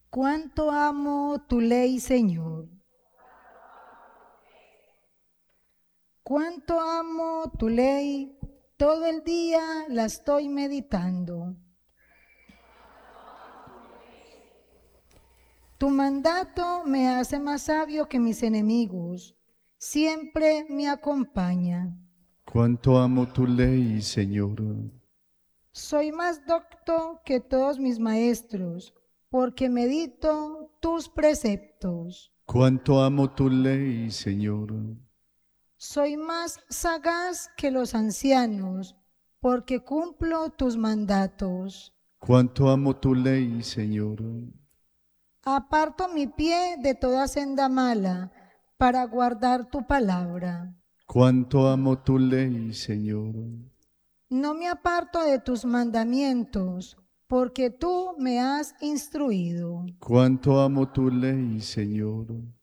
Cuánto amo tu ley, Señor. Cuánto amo tu ley, todo el día la estoy meditando. Tu mandato me hace más sabio que mis enemigos, siempre me acompaña. Cuánto amo tu ley, Señor. Soy más docto que todos mis maestros, porque medito tus preceptos. Cuánto amo tu ley, Señor. Soy más sagaz que los ancianos, porque cumplo tus mandatos. Cuánto amo tu ley, Señor. Aparto mi pie de toda senda mala, para guardar tu palabra. Cuánto amo tu ley, Señor. No me aparto de tus mandamientos, porque tú me has instruido. Cuánto amo tu ley, Señor.